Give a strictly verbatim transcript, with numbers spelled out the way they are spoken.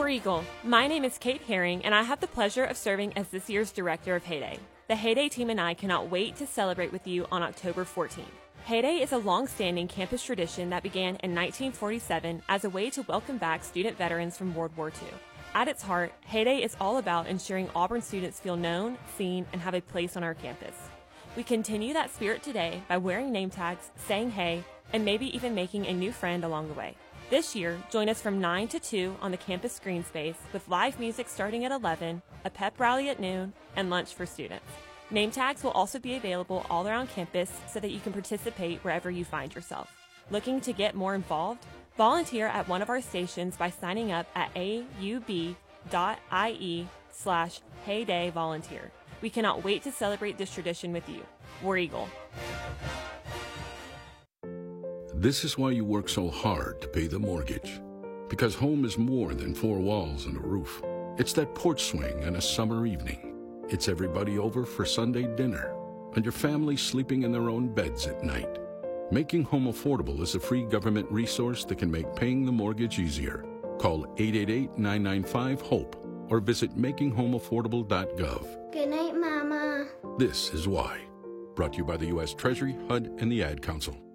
Eagle. My name is Kate Herring, and I have the pleasure of serving as this year's Director of Heyday. The Heyday team and I cannot wait to celebrate with you on October fourteenth. Heyday is a long-standing campus tradition that began in nineteen forty-seven as a way to welcome back student veterans from World War Two. At its heart, Heyday is all about ensuring Auburn students feel known, seen, and have a place on our campus. We continue that spirit today by wearing name tags, saying hey, and maybe even making a new friend along the way. This year, join us from nine to two on the campus screen space with live music starting at eleven, a pep rally at noon, and lunch for students. Name tags will also be available all around campus so that you can participate wherever you find yourself. Looking to get more involved? Volunteer at one of our stations by signing up at aub.ie slash heyday volunteer. We cannot wait to celebrate this tradition with you. War Eagle. This is why you work so hard to pay the mortgage. Because home is more than four walls and a roof. It's that porch swing on a summer evening. It's everybody over for Sunday dinner. And your family sleeping in their own beds at night. Making Home Affordable is a free government resource that can make paying the mortgage easier. Call eight eight eight, nine nine five, HOPE or visit making home affordable dot gov. Good night, Mama. This is why. Brought to you by the U S Treasury, H U D, and the Ad Council.